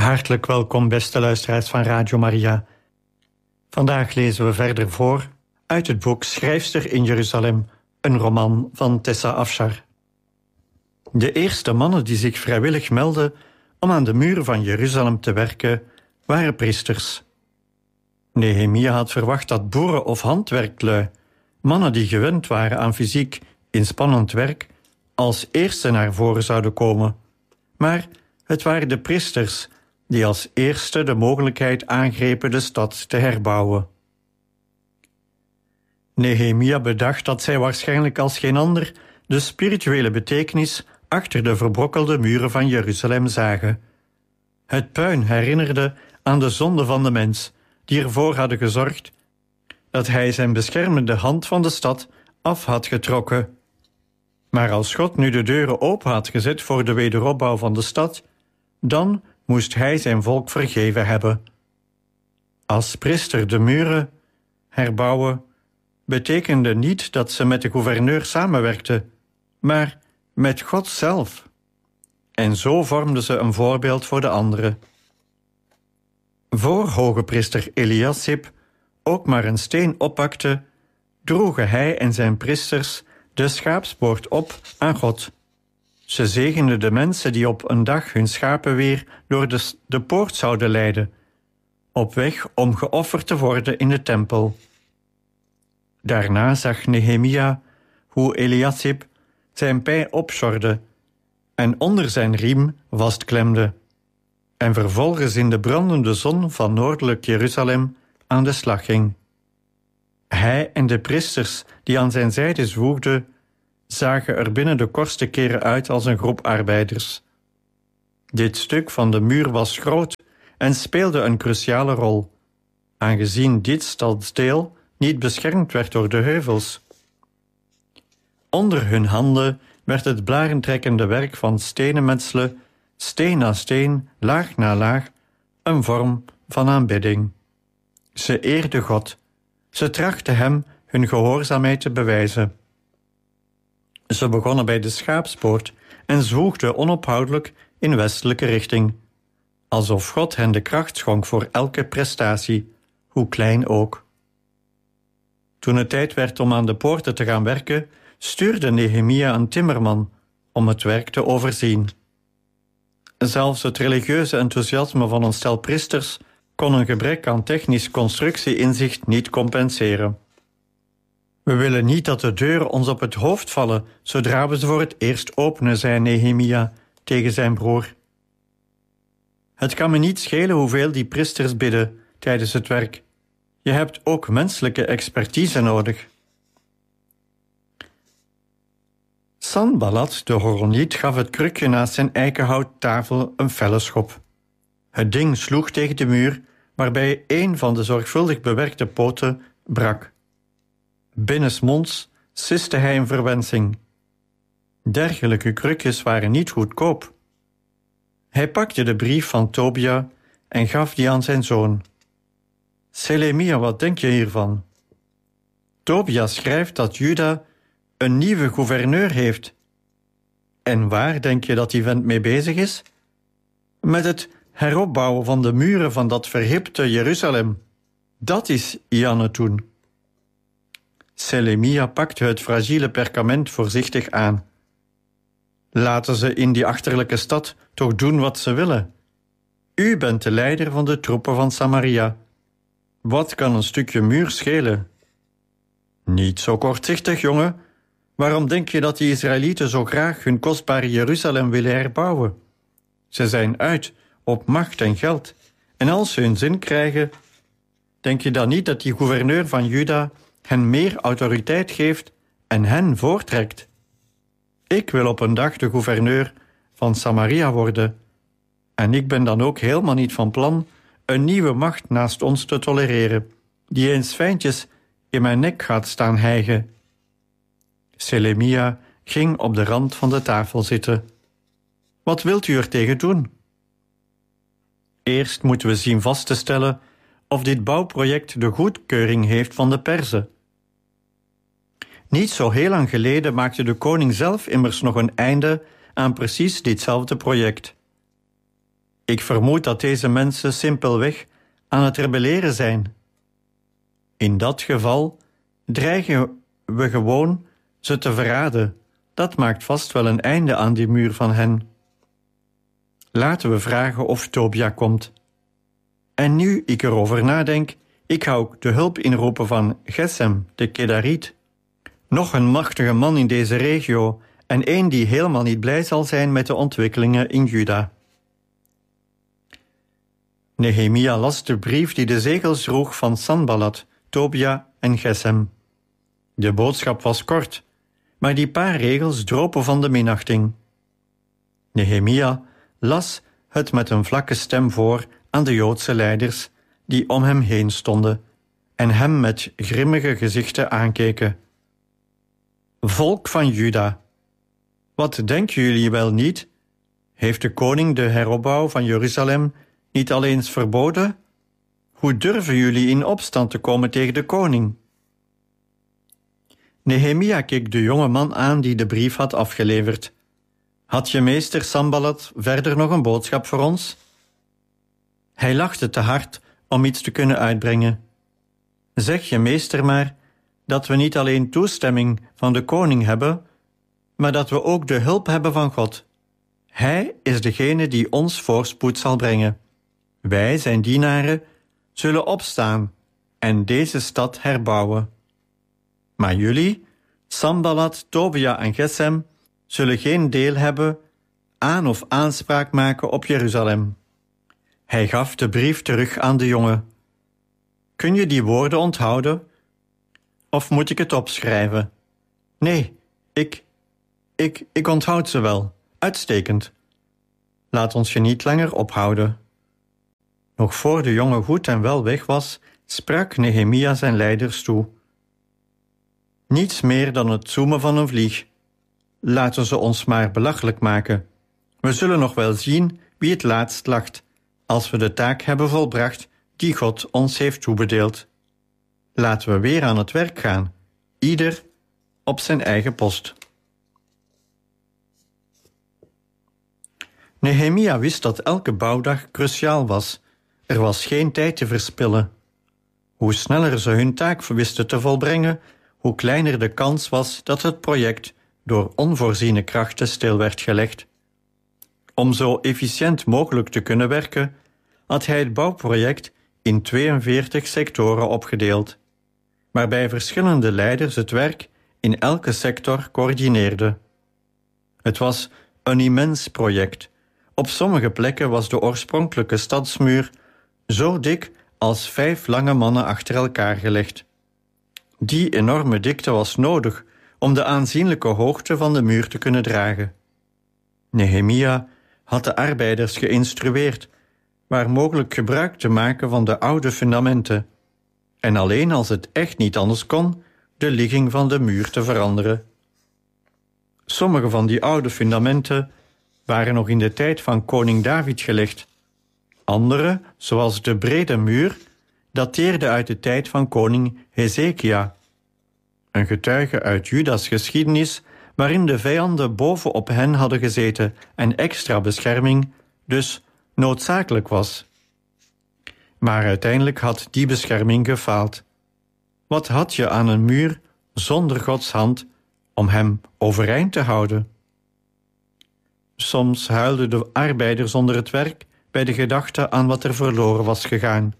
Hartelijk welkom, beste luisteraars van Radio Maria. Vandaag lezen we verder voor uit het boek Schrijfster in Jeruzalem, een roman van Tessa Afshar. De eerste mannen die zich vrijwillig meldden om aan de muren van Jeruzalem te werken, waren priesters. Nehemia had verwacht dat boeren of handwerklui, mannen die gewend waren aan fysiek inspannend werk, als eerste naar voren zouden komen. Maar het waren de priesters die als eerste de mogelijkheid aangrepen de stad te herbouwen. Nehemia bedacht dat zij waarschijnlijk als geen ander de spirituele betekenis achter de verbrokkelde muren van Jeruzalem zagen. Het puin herinnerde aan de zonde van de mens, die ervoor hadden gezorgd dat hij zijn beschermende hand van de stad af had getrokken. Maar als God nu de deuren open had gezet voor de wederopbouw van de stad, dan moest hij zijn volk vergeven hebben. Als priester de muren herbouwen betekende niet dat ze met de gouverneur samenwerkten, maar met God zelf. En zo vormden ze een voorbeeld voor de anderen. Voor hoge priester Eliasib ook maar een steen oppakte, droegen hij en zijn priesters de schaapspoort op aan God. Ze zegenden de mensen die op een dag hun schapen weer door de poort zouden leiden, op weg om geofferd te worden in de tempel. Daarna zag Nehemia hoe Eliasib zijn pij opsjorde en onder zijn riem vastklemde, en vervolgens in de brandende zon van noordelijk Jeruzalem aan de slag ging. Hij en de priesters die aan zijn zijde zwoegden, zagen er binnen de kortste keren uit als een groep arbeiders. Dit stuk van de muur was groot en speelde een cruciale rol, aangezien dit stadsdeel niet beschermd werd door de heuvels. Onder hun handen werd het blarentrekkende werk van stenen metselen, steen na steen, laag na laag, een vorm van aanbidding. Ze eerden God. Ze trachtten hem hun gehoorzaamheid te bewijzen. Ze begonnen bij de schaapspoort en zwoegden onophoudelijk in westelijke richting, alsof God hen de kracht schonk voor elke prestatie, hoe klein ook. Toen het tijd werd om aan de poorten te gaan werken, stuurde Nehemia een timmerman om het werk te overzien. Zelfs het religieuze enthousiasme van een stel priesters kon een gebrek aan technisch constructie-inzicht niet compenseren. We willen niet dat de deuren ons op het hoofd vallen zodra we ze voor het eerst openen, zei Nehemia tegen zijn broer. Het kan me niet schelen hoeveel die priesters bidden tijdens het werk. Je hebt ook menselijke expertise nodig. Sanballat, de Horoniet, gaf het krukje naast zijn eikenhouttafel een felle schop. Het ding sloeg tegen de muur, waarbij een van de zorgvuldig bewerkte poten brak. Binnensmonds siste hij een verwensing. Dergelijke krukjes waren niet goedkoop. Hij pakte de brief van Tobia en gaf die aan zijn zoon. Selemia, wat denk je hiervan? Tobia schrijft dat Juda een nieuwe gouverneur heeft. En waar denk je dat die vent mee bezig is? Met het heropbouwen van de muren van dat verhipte Jeruzalem. Dat is Janne toen. Selemia pakte het fragiele perkament voorzichtig aan. Laten ze in die achterlijke stad toch doen wat ze willen. U bent de leider van de troepen van Samaria. Wat kan een stukje muur schelen? Niet zo kortzichtig, jongen. Waarom denk je dat die Israëlieten zo graag hun kostbare Jeruzalem willen herbouwen? Ze zijn uit op macht en geld. En als ze hun zin krijgen, denk je dan niet dat die gouverneur van Juda hen meer autoriteit geeft en hen voortrekt? Ik wil op een dag de gouverneur van Samaria worden. En ik ben dan ook helemaal niet van plan een nieuwe macht naast ons te tolereren, die eens fijntjes in mijn nek gaat staan hijgen. Selemia ging op de rand van de tafel zitten. Wat wilt u er tegen doen? Eerst moeten we zien vast te stellen of dit bouwproject de goedkeuring heeft van de Perzen. Niet zo heel lang geleden maakte de koning zelf immers nog een einde aan precies ditzelfde project. Ik vermoed dat deze mensen simpelweg aan het rebelleren zijn. In dat geval dreigen we gewoon ze te verraden. Dat maakt vast wel een einde aan die muur van hen. Laten we vragen of Tobia komt. En nu ik erover nadenk, ik ga ook de hulp inroepen van Gesem, de Kedariet. Nog een machtige man in deze regio en één die helemaal niet blij zal zijn met de ontwikkelingen in Juda. Nehemia las de brief die de zegels droeg van Sanballat, Tobia en Gesem. De boodschap was kort, maar die paar regels dropen van de minachting. Nehemia las het met een vlakke stem voor aan de Joodse leiders die om hem heen stonden en hem met grimmige gezichten aankeken. Volk van Juda, wat denken jullie wel niet? Heeft de koning de heropbouw van Jeruzalem niet al eens verboden? Hoe durven jullie in opstand te komen tegen de koning? Nehemia keek de jonge man aan die de brief had afgeleverd. Had je meester Sanballat verder nog een boodschap voor ons? Hij lachte te hard om iets te kunnen uitbrengen. Zeg je meester maar dat we niet alleen toestemming van de koning hebben, maar dat we ook de hulp hebben van God. Hij is degene die ons voorspoed zal brengen. Wij, zijn dienaren, zullen opstaan en deze stad herbouwen. Maar jullie, Sanballat, Tobia en Gesem, zullen geen deel hebben aan of aanspraak maken op Jeruzalem. Hij gaf de brief terug aan de jongen. Kun je die woorden onthouden? Of moet ik het opschrijven? Nee, ik onthoud ze wel. Uitstekend. Laat ons je niet langer ophouden. Nog voor de jongen goed en wel weg was, sprak Nehemia zijn leiders toe. Niets meer dan het zoemen van een vlieg. Laten ze ons maar belachelijk maken. We zullen nog wel zien wie het laatst lacht, als we de taak hebben volbracht die God ons heeft toebedeeld. Laten we weer aan het werk gaan, ieder op zijn eigen post. Nehemia wist dat elke bouwdag cruciaal was. Er was geen tijd te verspillen. Hoe sneller ze hun taak wisten te volbrengen, hoe kleiner de kans was dat het project door onvoorziene krachten stil werd gelegd. Om zo efficiënt mogelijk te kunnen werken, had hij het bouwproject in 42 sectoren opgedeeld, waarbij verschillende leiders het werk in elke sector coördineerden. Het was een immens project. Op sommige plekken was de oorspronkelijke stadsmuur zo dik als 5 lange mannen achter elkaar gelegd. Die enorme dikte was nodig om de aanzienlijke hoogte van de muur te kunnen dragen. Nehemia had de arbeiders geïnstrueerd waar mogelijk gebruik te maken van de oude fundamenten en alleen als het echt niet anders kon, de ligging van de muur te veranderen. Sommige van die oude fundamenten waren nog in de tijd van koning David gelegd. Andere, zoals de brede muur, dateerden uit de tijd van koning Hezekia. Een getuige uit Judas geschiedenis waarin de vijanden bovenop hen hadden gezeten en extra bescherming dus noodzakelijk was. Maar uiteindelijk had die bescherming gefaald. Wat had je aan een muur zonder Gods hand om hem overeind te houden? Soms huilden de arbeiders onder het werk bij de gedachte aan wat er verloren was gegaan.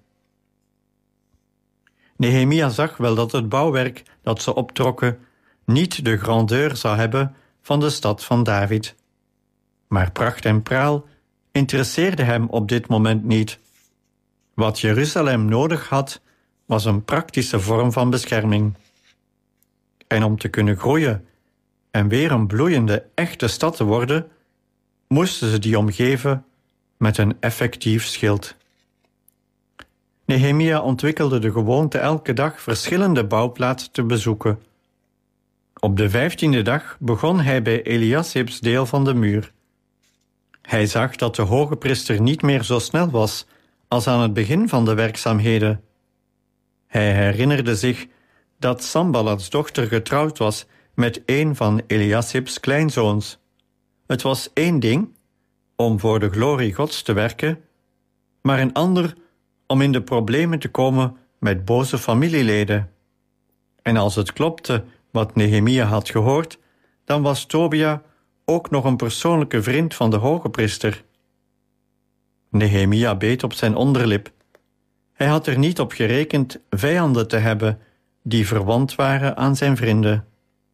Nehemia zag wel dat het bouwwerk dat ze optrokken niet de grandeur zou hebben van de stad van David. Maar pracht en praal interesseerde hem op dit moment niet. Wat Jeruzalem nodig had, was een praktische vorm van bescherming. En om te kunnen groeien en weer een bloeiende, echte stad te worden, moesten ze die omgeven met een effectief schild. Nehemia ontwikkelde de gewoonte elke dag verschillende bouwplaatsen te bezoeken. Op de 15e dag begon hij bij Eliasibs deel van de muur. Hij zag dat de hoge priester niet meer zo snel was als aan het begin van de werkzaamheden. Hij herinnerde zich dat Sanballats dochter getrouwd was met een van Eliasibs kleinzoons. Het was één ding om voor de glorie Gods te werken, maar een ander om in de problemen te komen met boze familieleden. En als het klopte wat Nehemia had gehoord, dan was Tobia ook nog een persoonlijke vriend van de hogepriester. Nehemia beet op zijn onderlip. Hij had er niet op gerekend vijanden te hebben die verwant waren aan zijn vrienden.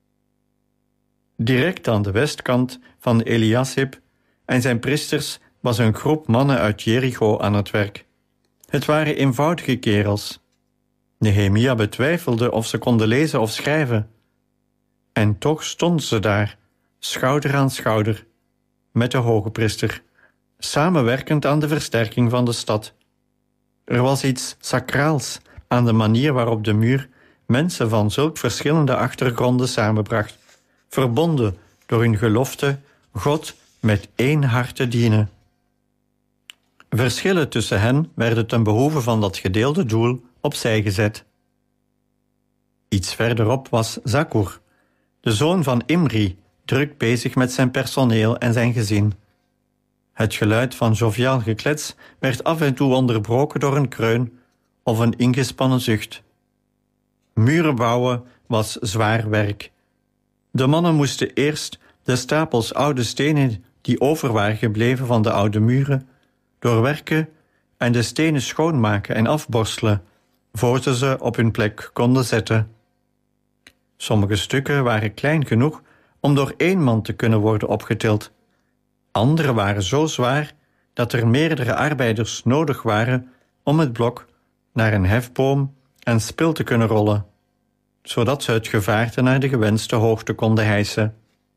Direct aan de westkant van Eliasib en zijn priesters was een groep mannen uit Jericho aan het werk. Het waren eenvoudige kerels. Nehemia betwijfelde of ze konden lezen of schrijven. En toch stonden ze daar, schouder aan schouder, met de hogepriester, samenwerkend aan de versterking van de stad. Er was iets sacraals aan de manier waarop de muur mensen van zulk verschillende achtergronden samenbracht, verbonden door hun gelofte God met één hart te dienen. Verschillen tussen hen werden ten behoeve van dat gedeelde doel opzij gezet. Iets verderop was Zakkur, de zoon van Imri, druk bezig met zijn personeel en zijn gezin. Het geluid van joviaal geklets werd af en toe onderbroken door een kreun of een ingespannen zucht. Muren bouwen was zwaar werk. De mannen moesten eerst de stapels oude stenen die over waren gebleven van de oude muren doorwerken en de stenen schoonmaken en afborstelen, voor ze op hun plek konden zetten. Sommige stukken waren klein genoeg om door één man te kunnen worden opgetild. Andere waren zo zwaar dat er meerdere arbeiders nodig waren om het blok naar een hefboom en spil te kunnen rollen, zodat ze het gevaarte naar de gewenste hoogte konden hijsen.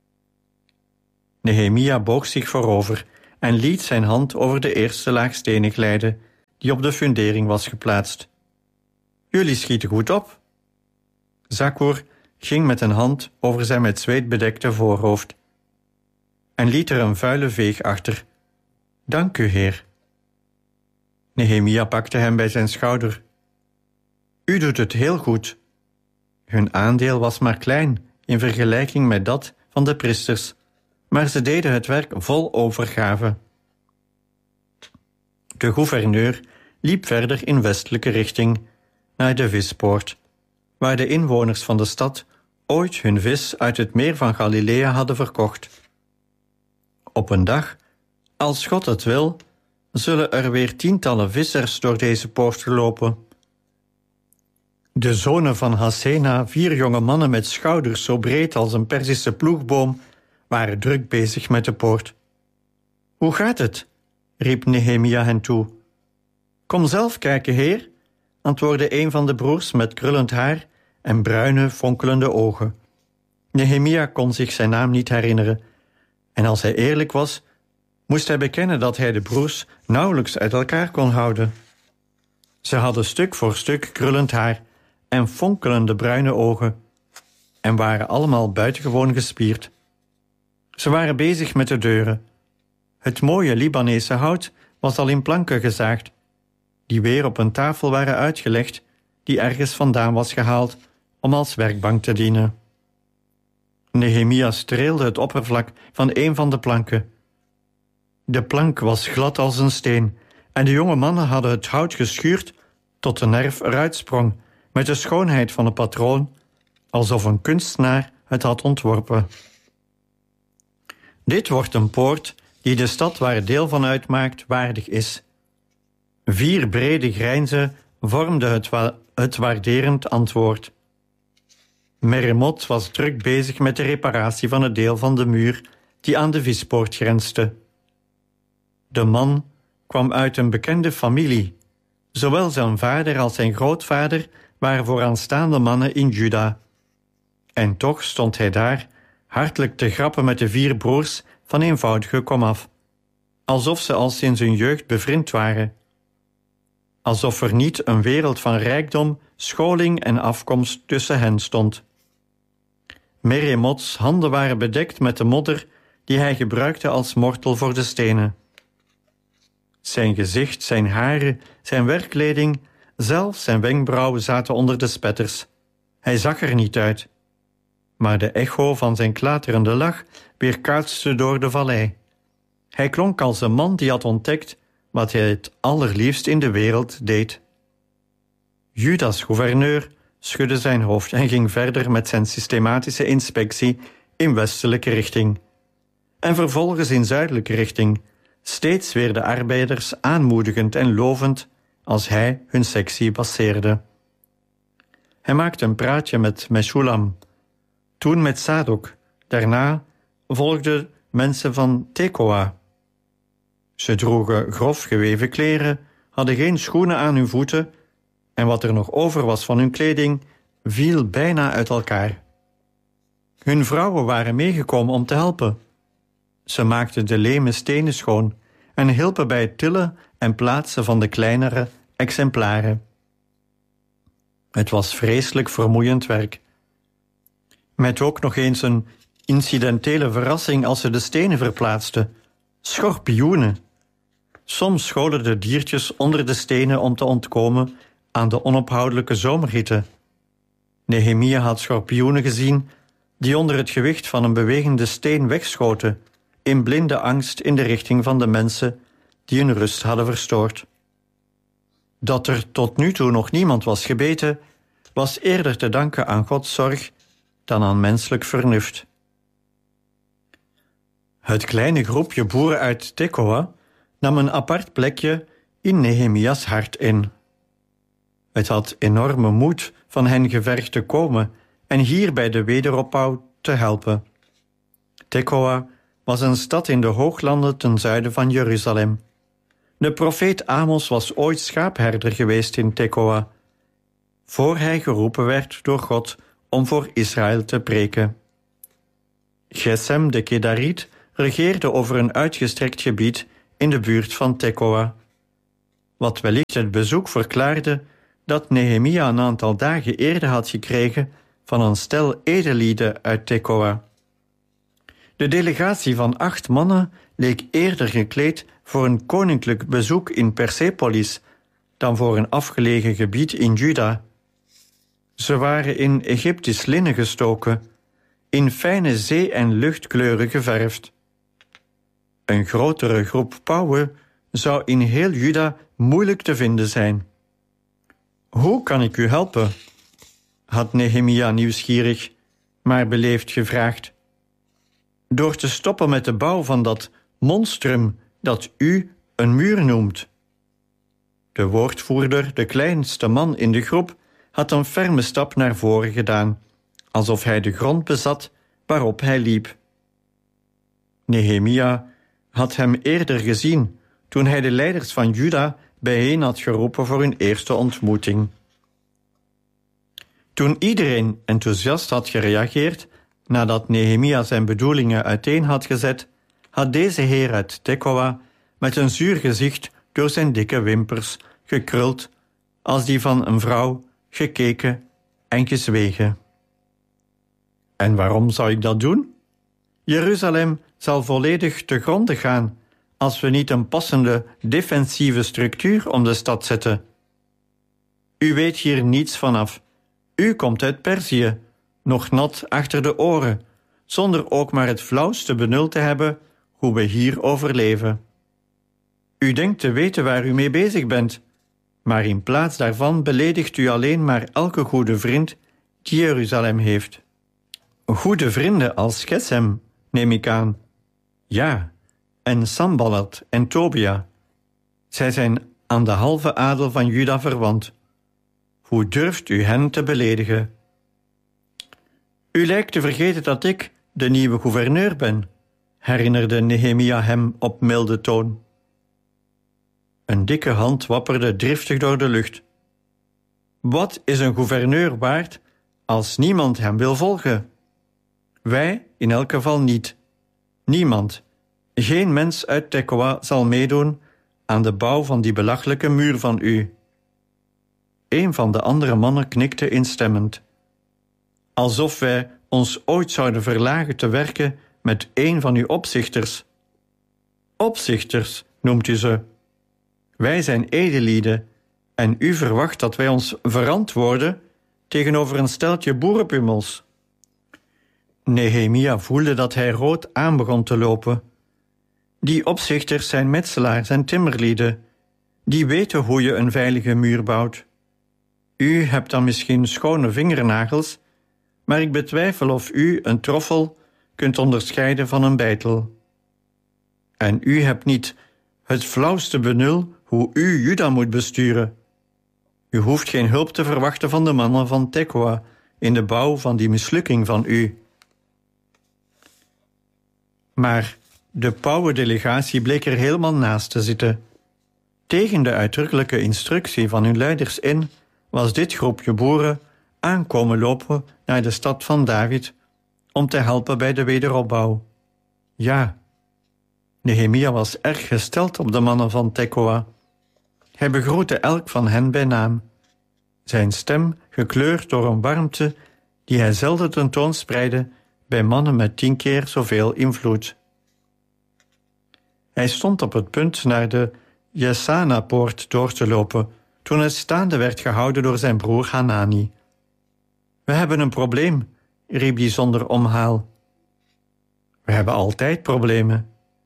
Nehemia boog zich voorover en liet zijn hand over de eerste laag stenen glijden die op de fundering was geplaatst. Jullie schieten goed op. Zakkur ging met een hand over zijn met zweet bedekte voorhoofd en liet er een vuile veeg achter. Dank u, heer. Nehemia pakte hem bij zijn schouder. U doet het heel goed. Hun aandeel was maar klein in vergelijking met dat van de priesters, maar ze deden het werk vol overgave. De gouverneur liep verder in westelijke richting naar de vispoort, waar de inwoners van de stad ooit hun vis uit het meer van Galilea hadden verkocht. Op een dag, als God het wil, zullen er weer tientallen vissers door deze poort lopen. De zonen van Hassena, 4 jonge mannen met schouders zo breed als een Perzische ploegboom, waren druk bezig met de poort. Hoe gaat het? Riep Nehemia hen toe. Kom zelf kijken, heer, antwoordde een van de broers met krullend haar en bruine, fonkelende ogen. Nehemia kon zich zijn naam niet herinneren, en als hij eerlijk was, moest hij bekennen dat hij de broers nauwelijks uit elkaar kon houden. Ze hadden stuk voor stuk krullend haar en fonkelende bruine ogen en waren allemaal buitengewoon gespierd. Ze waren bezig met de deuren. Het mooie Libanese hout was al in planken gezaagd, die weer op een tafel waren uitgelegd, die ergens vandaan was gehaald om als werkbank te dienen. Nehemia streelde het oppervlak van een van de planken. De plank was glad als een steen en de jonge mannen hadden het hout geschuurd tot de nerf eruit sprong, met de schoonheid van een patroon, alsof een kunstenaar het had ontworpen. Dit wordt een poort die de stad waar het deel van uitmaakt waardig is. 4 brede grijnzen vormden het waarderend antwoord. Meremot was druk bezig met de reparatie van het deel van de muur die aan de vispoort grensde. De man kwam uit een bekende familie. Zowel zijn vader als zijn grootvader waren vooraanstaande mannen in Juda. En toch stond hij daar, hartelijk te grappen met de 4 broers van eenvoudige komaf, alsof ze al sinds hun jeugd bevriend waren. Alsof er niet een wereld van rijkdom, scholing en afkomst tussen hen stond. Meremots handen waren bedekt met de modder die hij gebruikte als mortel voor de stenen. Zijn gezicht, zijn haren, zijn werkkleding, zelfs zijn wenkbrauwen zaten onder de spetters. Hij zag er niet uit. Maar de echo van zijn klaterende lach weerkaatste door de vallei. Hij klonk als een man die had ontdekt wat hij het allerliefst in de wereld deed. Judas gouverneur schudde zijn hoofd en ging verder met zijn systematische inspectie in westelijke richting. En vervolgens in zuidelijke richting, steeds weer de arbeiders aanmoedigend en lovend als hij hun sectie passeerde. Hij maakte een praatje met Meshulam, toen met Sadok. Daarna volgden mensen van Tekoa. Ze droegen grof geweven kleren, hadden geen schoenen aan hun voeten en wat er nog over was van hun kleding viel bijna uit elkaar. Hun vrouwen waren meegekomen om te helpen. Ze maakten de leme stenen schoon en hielpen bij het tillen en plaatsen van de kleinere exemplaren. Het was vreselijk vermoeiend werk. Met ook nog eens een incidentele verrassing als ze de stenen verplaatsten. Schorpioenen. Soms scholen de diertjes onder de stenen om te ontkomen aan de onophoudelijke zomerhitte. Nehemia had schorpioenen gezien die onder het gewicht van een bewegende steen wegschoten, in blinde angst in de richting van de mensen die hun rust hadden verstoord. Dat er tot nu toe nog niemand was gebeten, was eerder te danken aan Gods zorg dan aan menselijk vernuft. Het kleine groepje boeren uit Tekoa nam een apart plekje in Nehemia's hart in. Het had enorme moed van hen gevergd te komen en hier bij de wederopbouw te helpen. Tekoa was een stad in de hooglanden ten zuiden van Jeruzalem. De profeet Amos was ooit schaapherder geweest in Tekoa, voor hij geroepen werd door God om voor Israël te preken. Gesem de Kedariet regeerde over een uitgestrekt gebied in de buurt van Tekoa, wat wellicht het bezoek verklaarde dat Nehemia een aantal dagen eerder had gekregen van een stel edellieden uit Tekoa. De delegatie van 8 mannen leek eerder gekleed voor een koninklijk bezoek in Persepolis dan voor een afgelegen gebied in Juda. Ze waren in Egyptisch linnen gestoken, in fijne zee- en luchtkleuren geverfd. Een grotere groep pauwen zou in heel Juda moeilijk te vinden zijn. Hoe kan ik u helpen? Had Nehemia nieuwsgierig, maar beleefd gevraagd. Door te stoppen met de bouw van dat monstrum dat u een muur noemt. De woordvoerder, de kleinste man in de groep, had een ferme stap naar voren gedaan, alsof hij de grond bezat waarop hij liep. Nehemia had hem eerder gezien toen hij de leiders van Juda bijeen had geroepen voor hun eerste ontmoeting. Toen iedereen enthousiast had gereageerd nadat Nehemia zijn bedoelingen uiteen had gezet, had deze heer uit Tekoa met een zuur gezicht door zijn dikke wimpers gekruld als die van een vrouw gekeken en gezwegen. En waarom zou ik dat doen? Jeruzalem zal volledig te gronde gaan als we niet een passende defensieve structuur om de stad zetten. U weet hier niets vanaf. U komt uit Perzië, nog nat achter de oren, zonder ook maar het flauwste benul te hebben hoe we hier overleven. U denkt te weten waar u mee bezig bent, maar in plaats daarvan beledigt u alleen maar elke goede vriend die Jeruzalem heeft. Goede vrienden als Gesem, neem ik aan. Ja, en Sanballat en Tobia. Zij zijn aan de halve adel van Juda verwant. Hoe durft u hen te beledigen? U lijkt te vergeten dat ik de nieuwe gouverneur ben, herinnerde Nehemia hem op milde toon. Een dikke hand wapperde driftig door de lucht. Wat is een gouverneur waard als niemand hem wil volgen? Wij in elk geval niet. Niemand, geen mens uit Tekoa zal meedoen aan de bouw van die belachelijke muur van u. Een van de andere mannen knikte instemmend. Alsof wij ons ooit zouden verlagen te werken met een van uw opzichters. Opzichters noemt u ze. Wij zijn edellieden en u verwacht dat wij ons verantwoorden tegenover een steltje Die opzichters zijn metselaars en timmerlieden. Die weten hoe je een veilige muur bouwt. U hebt dan misschien schone vingernagels, maar ik betwijfel of u een troffel kunt onderscheiden van een beitel. En u hebt niet het flauwste benul hoe u Juda moet besturen. U hoeft geen hulp te verwachten van de mannen van Tekoa in de bouw van die mislukking van u. Maar de pauwendelegatie bleek er helemaal naast te zitten. Tegen de uitdrukkelijke instructie van hun leiders in was dit groepje boeren aankomen lopen naar de stad van David om te helpen bij de wederopbouw. Ja, Nehemia was erg gesteld op de mannen van Tekoa. Hij begroette elk van hen bij naam. Zijn stem gekleurd door een warmte die hij zelden tentoonspreidde bij mannen met 10 keer zoveel invloed. Hij stond op het punt naar de Jesana-poort door te lopen toen het staande werd gehouden door zijn broer Hanani. We hebben een probleem, riep hij zonder omhaal. We hebben altijd problemen.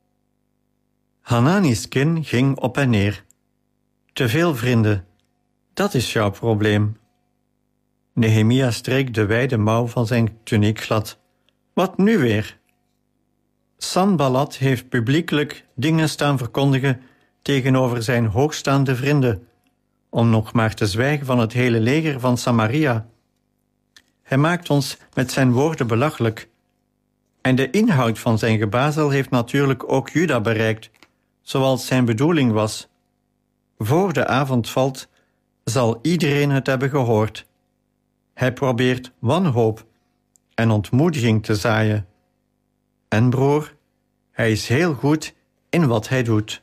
Hanani's kin ging op en neer. Te veel vrienden, dat is jouw probleem. Nehemia streek de wijde mouw van zijn tuniek glad. Wat nu weer? Sanballat heeft publiekelijk dingen staan verkondigen tegenover zijn hoogstaande vrienden, om nog maar te zwijgen van het hele leger van Samaria. Hij maakt ons met zijn woorden belachelijk. En de inhoud van zijn gebazel heeft natuurlijk ook Juda bereikt, zoals zijn bedoeling was. Voor de avond valt, zal iedereen het hebben gehoord. Hij probeert wanhoop en ontmoediging te zaaien. En broer, hij is heel goed in wat hij doet.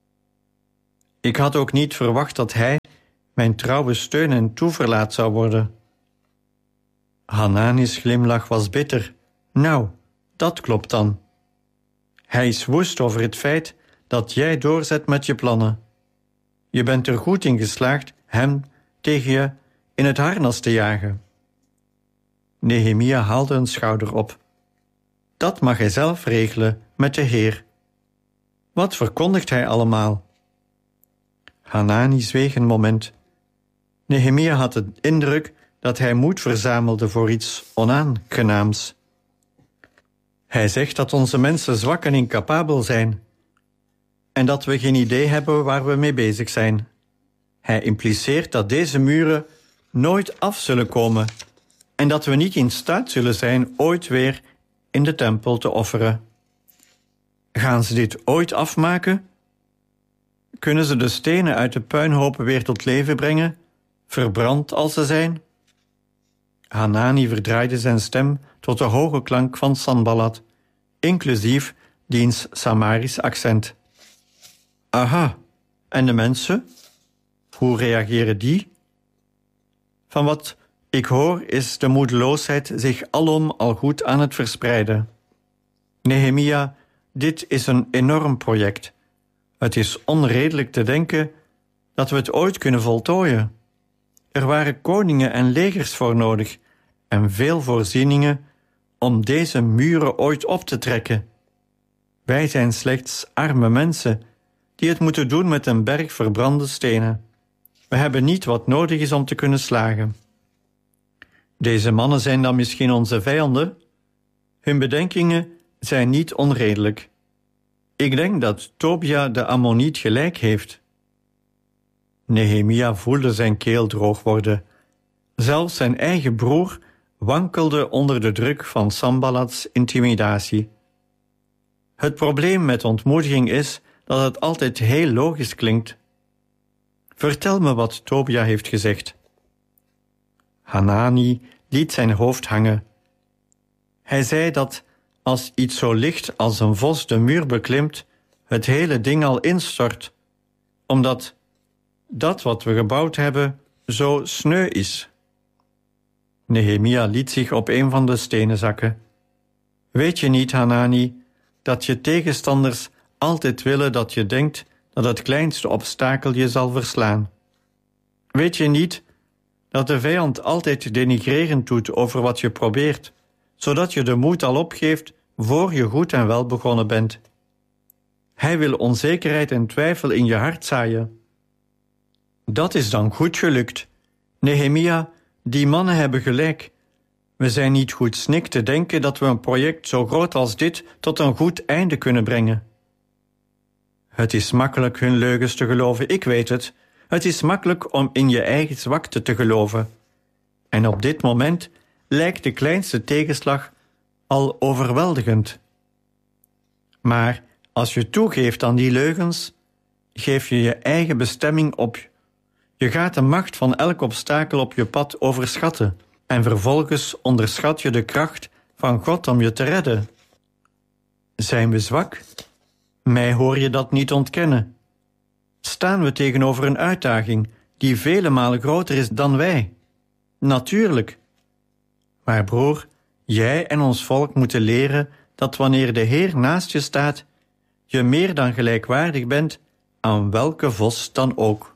Ik had ook niet verwacht dat hij mijn trouwe steun en toeverlaat zou worden. Hanani's glimlach was bitter. Nou, dat klopt dan. Hij is woest over het feit dat jij doorzet met je plannen. Je bent er goed in geslaagd hem tegen je in het harnas te jagen. Nehemia haalde een schouder op. Dat mag hij zelf regelen met de Heer. Wat verkondigt hij allemaal? Hanani zweeg een moment. Nehemia had de indruk dat hij moed verzamelde voor iets onaangenaams. Hij zegt dat onze mensen zwak en incapabel zijn en dat we geen idee hebben waar we mee bezig zijn. Hij impliceert dat deze muren nooit af zullen komen en dat we niet in staat zullen zijn ooit weer in de tempel te offeren. Gaan ze dit ooit afmaken? Kunnen ze de stenen uit de puinhopen weer tot leven brengen, verbrand als ze zijn? Hanani verdraaide zijn stem tot de hoge klank van Sanballat, inclusief diens Samarisch accent. Aha, en de mensen? Hoe reageren die? Van wat ik hoor is de moedeloosheid zich alom al goed aan het verspreiden. Nehemia, dit is een enorm project. Het is onredelijk te denken dat we het ooit kunnen voltooien. Er waren koningen en legers voor nodig en veel voorzieningen om deze muren ooit op te trekken. Wij zijn slechts arme mensen die het moeten doen met een berg verbrande stenen. We hebben niet wat nodig is om te kunnen slagen. Deze mannen zijn dan misschien onze vijanden? Hun bedenkingen zijn niet onredelijk. Ik denk dat Tobia de Ammoniet gelijk heeft. Nehemia voelde zijn keel droog worden. Zelfs zijn eigen broer wankelde onder de druk van Sanballats intimidatie. Het probleem met ontmoediging is dat het altijd heel logisch klinkt. Vertel me wat Tobia heeft gezegd. Hanani liet zijn hoofd hangen. Hij zei dat als iets zo licht als een vos de muur beklimt, het hele ding al instort, omdat dat wat we gebouwd hebben zo sneu is. Nehemia liet zich op een van de stenen zakken. Weet je niet, Hanani, dat je tegenstanders altijd willen dat je denkt dat het kleinste obstakel je zal verslaan? Weet je niet dat de vijand altijd denigrerend doet over wat je probeert, zodat je de moed al opgeeft voor je goed en wel begonnen bent? Hij wil onzekerheid en twijfel in je hart zaaien. Dat is dan goed gelukt. Nehemia, die mannen hebben gelijk. We zijn niet goed snik te denken dat we een project zo groot als dit tot een goed einde kunnen brengen. Het is makkelijk hun leugens te geloven, ik weet het. Het is makkelijk om in je eigen zwakte te geloven. En op dit moment lijkt de kleinste tegenslag al overweldigend. Maar als je toegeeft aan die leugens, geef je je eigen bestemming op. Je gaat de macht van elk obstakel op je pad overschatten en vervolgens onderschat je de kracht van God om je te redden. Zijn we zwak? Mij hoor je dat niet ontkennen. Staan we tegenover een uitdaging die vele malen groter is dan wij? Natuurlijk. Maar broer, jij en ons volk moeten leren dat wanneer de Heer naast je staat, je meer dan gelijkwaardig bent aan welke vos dan ook.